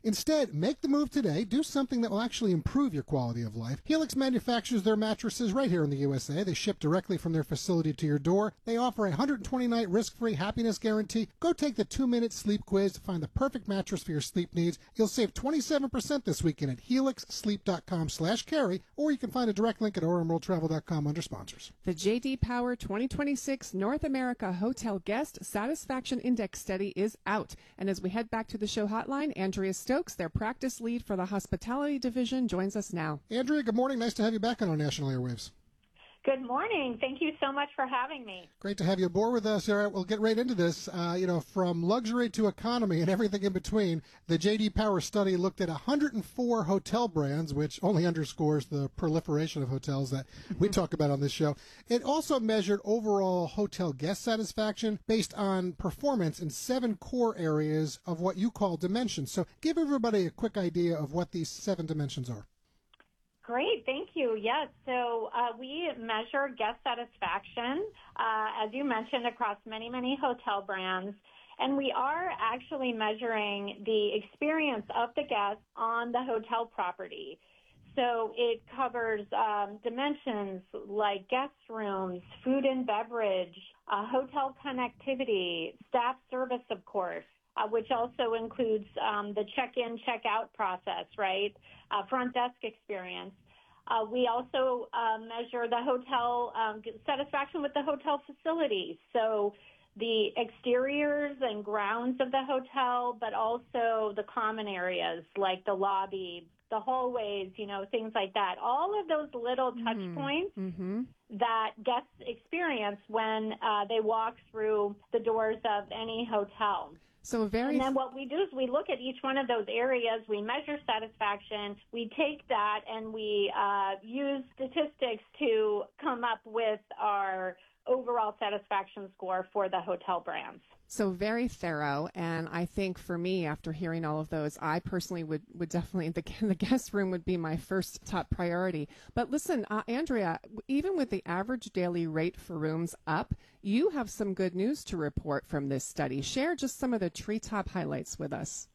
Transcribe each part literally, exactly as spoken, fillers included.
Instead, make the move today. Do something that will actually improve your quality of life. Helix manufactures their mattresses right here in the U S A. They ship directly from their facility to your door. They offer a one hundred twenty night risk-free happiness guarantee. Go take the two-minute sleep quiz to find the perfect mattress for your sleep needs. You'll save twenty-seven percent this weekend at helix sleep dot com slash carry, or you can find a direct link at o r m world travel dot com under sponsors. The J D Power twenty twenty-six North America Hotel Guest Satisfaction Index study is out. And as we head back to the show hotline, Andrea Stokes, their practice lead for the hospitality division, joins us now. Andrea, good morning. Nice to have you back on our national airwaves. Good morning. Thank you so much for having me. Great to have you aboard with us. All right, we'll get right into this. Uh, you know, from luxury to economy and everything in between, the J D Power study looked at one hundred four hotel brands, which only underscores the proliferation of hotels that we talk about on this show. It also measured overall hotel guest satisfaction based on performance in seven core areas of what you call dimensions. So give everybody a quick idea of what these seven dimensions are. Great, thank you. Yes, so uh, we measure guest satisfaction, uh, as you mentioned, across many, many hotel brands. And we are actually measuring the experience of the guest on the hotel property. So it covers um, dimensions like guest rooms, food and beverage, uh, hotel connectivity, staff service, of course. Uh, which also includes um, the check-in, check-out process, right? Uh, front desk experience. Uh, we also uh, measure the hotel um, satisfaction with the hotel facilities. So the exteriors and grounds of the hotel, but also the common areas like the lobby, the hallways, you know, things like that. All of those little touch mm-hmm. points mm-hmm. that guests experience when uh, they walk through the doors of any hotel. So very. And then what we do is we look at each one of those areas, we measure satisfaction, we take that and we uh, use statistics to come up with our overall satisfaction score for the hotel brands. So very thorough, and I think for me, after hearing all of those, I personally would, would definitely, the, the guest room would be my first top priority. But listen, uh, Andrea, even with the average daily rate for rooms up, you have some good news to report from this study. Share just some of the treetop highlights with us.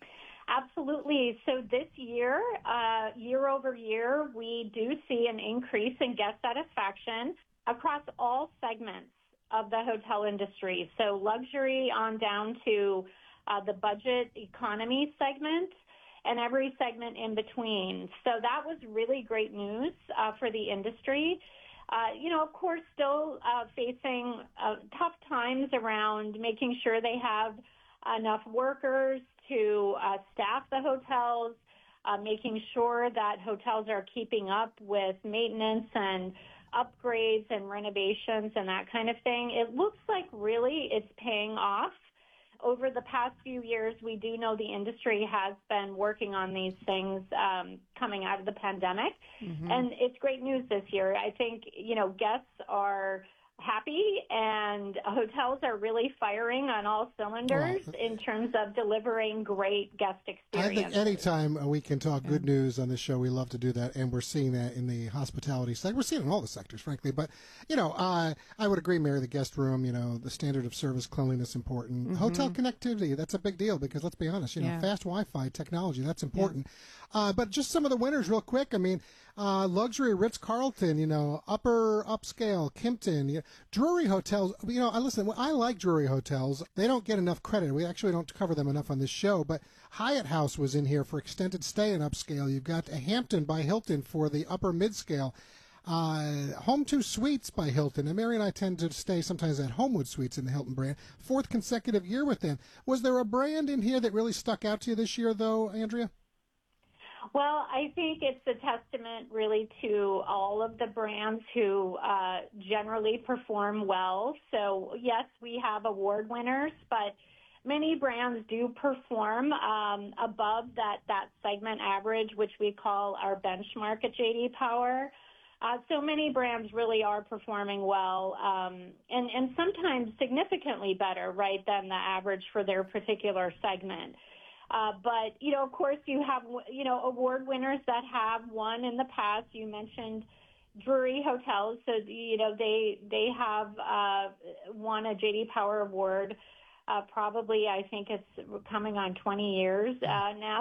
Absolutely. So this year, uh, year over year, we do see an increase in guest satisfaction across all segments of the hotel industry. So luxury on down to uh, the budget economy segment and every segment in between. So that was really great news uh, for the industry. Uh, you know, of course, still uh, facing uh, tough times around making sure they have enough workers to uh, staff the hotels, uh, making sure that hotels are keeping up with maintenance and upgrades and renovations and that kind of thing. It looks like really it's paying off. Over the past few years, we do know the industry has been working on these things um, coming out of the pandemic. Mm-hmm. And it's great news this year. I think, you know, guests are happy and hotels are really firing on all cylinders well, in terms of delivering great guest experiences. I think anytime we can talk good news on this show, we love to do that, and we're seeing that in the hospitality sector. We're seeing it in all the sectors, frankly. But, you know, uh, I would agree, Mary, the guest room, you know, the standard of service, cleanliness, important. Mm-hmm. Hotel connectivity, that's a big deal because, let's be honest, you know, yeah. fast Wi-Fi technology, that's important. Yeah. Uh, but just some of the winners real quick. I mean, uh, luxury Ritz-Carlton, you know, upper upscale, Kimpton, you know, Drury hotels. You know, I listen, I like Drury hotels. They don't get enough credit. We actually don't cover them enough on this show, but Hyatt House was in here for extended stay and upscale. You've got Hampton by Hilton for the upper mid-scale. Uh, Home two Suites by Hilton. And Mary and I tend to stay sometimes at Homewood Suites in the Hilton brand. Fourth consecutive year with them. Was there a brand in here that really stuck out to you this year, though, Andrea? Well, I think it's a testament really to all of the brands who uh, generally perform well. So, yes, we have award winners, but many brands do perform um, above that, that segment average, which we call our benchmark at J D Power. Uh, so many brands really are performing well um, and, and sometimes significantly better, right, than the average for their particular segment. Uh, but, you know, of course, you have, you know, award winners that have won in the past. You mentioned Drury Hotels. So, you know, they they have uh, won a J D Power Award. Uh, probably, I think it's coming on twenty years uh, now.